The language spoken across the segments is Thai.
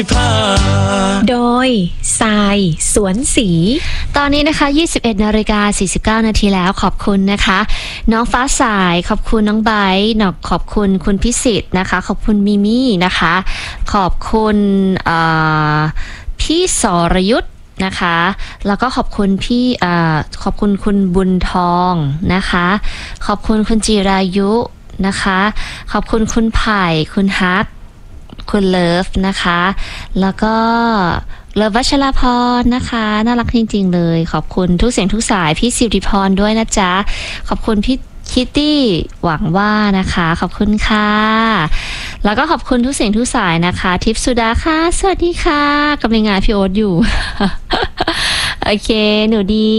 โดยทรายสวนสีตอนนี้นะคะ 21:49 น.แล้วขอบคุณนะคะน้องฟ้าสายขอบคุณน้องไบร์ทขอบคุณคุณพิสิทธิ์นะคะขอบคุณมิมี่นะคะขอบคุณพี่สรยุทธนะคะแล้วก็ขอบคุณพี่ขอบคุณคุณบุญทองนะคะขอบคุณคุณจิรายุนะคะขอบคุณคุณไผ่คุณฮักคุณเลิฟนะคะแล้วก็เลิฟวัชรพรนะคะน่ารักจริงๆเลยขอบคุณทุกเสียงทุกสายพี่สิริพรด้วยนะจ๊ะขอบคุณพี่คิตตี้หวังว่านะคะขอบคุณค่ะแล้วก็ขอบคุณทุกเสียงทุกสายนะคะทิพสุดาค่ะสวัสดีค่ะกำลังงานพี่โอ๊ตอยู่ โอเคหนูดี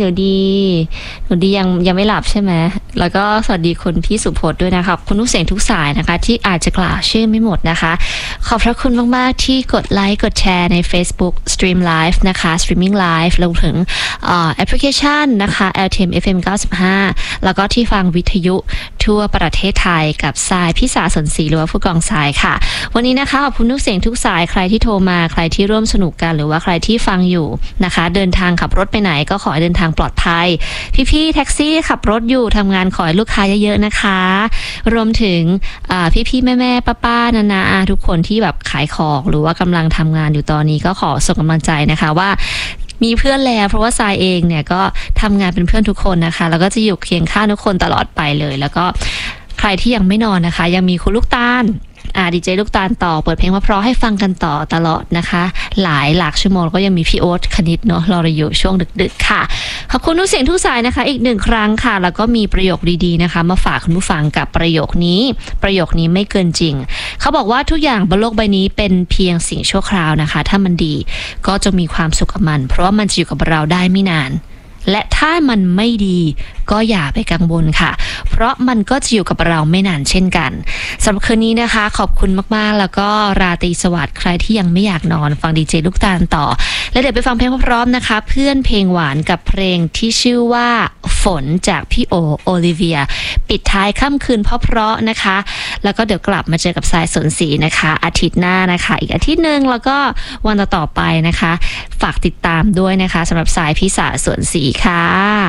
ยังไม่หลับใช่ไหมแล้วก็สวัสดีคุณพี่สุพจน์ด้วยนะคะคุณทุกเสียงทุกสายนะคะที่อาจจะกล่าวชื่อไม่หมดนะคะขอบพระคุณมากๆที่กดไลค์กดแชร์ใน Facebook Stream Live นะคะ Streaming Live รวมถึงแอปพลิเคชันนะคะ LTM FM 95แล้วก็ที่ฟังวิทยุทั่วประเทศไทยกับทรายพิสาสนศรีหรือว่าผู้กองทรายค่ะวันนี้นะคะขอบคุณทุกเสียงทุกสายใครที่โทรมาใครที่ร่วมสนุกกันหรือว่าใครที่ฟังอยู่นะคะเดินทางขับรถไปไหนก็ขอให้เดินทางปลอดภัยพี่ๆแท็กซี่ขับรถอยู่ทำงานขอให้ลูกค้าเยอะๆนะคะรวมถึงพี่ๆแม่ๆป้าๆนาๆทุกคนที่แบบขายของหรือว่ากำลังทำงานอยู่ตอนนี้ก็ขอส่งกำลังใจนะคะว่ามีเพื่อนแล้วเพราะว่าทรายเองเนี่ยก็ทำงานเป็นเพื่อนทุกคนนะคะแล้วก็จะอยู่เคียงข้างทุกคนตลอดไปเลยแล้วก็ใครที่ยังไม่นอนนะคะยังมีคุณลูกตาลดีเจลูกตาลต่อเปิดเพลงเพราะๆให้ฟังกันต่อตลอดนะคะหลากชั่วโมงก็ยังมีพี่โอ๊ตคณิตเนาะรอเราอยู่ช่วงดึกๆค่ะขอบคุณทุกเสียงทุกสายนะคะอีกหนึ่งครั้งค่ะแล้วก็มีประโยคดีๆนะคะมาฝากคุณผู้ฟังกับประโยคนี้ไม่เกินจริงเขาบอกว่าทุกอย่างบนโลกใบนี้เป็นเพียงสิ่งชั่วคราวนะคะถ้ามันดีก็จะมีความสุขกับมันเพราะว่ามันจะอยู่กับเราได้ไม่นานและถ้ามันไม่ดีก็อย่าไปกังวลค่ะเพราะมันก็จะอยู่กับเราไม่นานเช่นกันสำหรับคืนนี้นะคะขอบคุณมากๆแล้วก็ราตรีสวัสดิ์ใครที่ยังไม่อยากนอนฟังดีเจลูกตาลต่อและเดี๋ยวไปฟังเพลงพร้อมๆนะคะเพื่อนเพลงหวานกับเพลงที่ชื่อว่าฝนจากพี่โอลิเวียปิดท้ายค่ำคืนเพราะๆนะคะแล้วก็เดี๋ยวกลับมาเจอกับสายสนศรีนะคะอาทิตย์หน้านะคะอีกอาทิตย์นึงแล้วก็วันต่อๆไปนะคะฝากติดตามด้วยนะคะสำหรับสายพิสาสนศรีค่ะ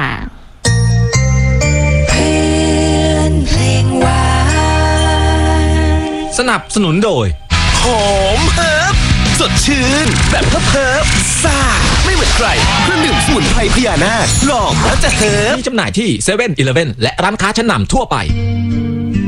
สนับสนุนโดยหอมเฮิร์บสดชื่นแบบเฮิร์บซ่าไม่เหมือนใครเครื่องดื่มสมุนไพรพญานาคลองแล้วจะเฮิร์บมีจำหน่ายที่ 7-Eleven และร้านค้าชั้นนำทั่วไป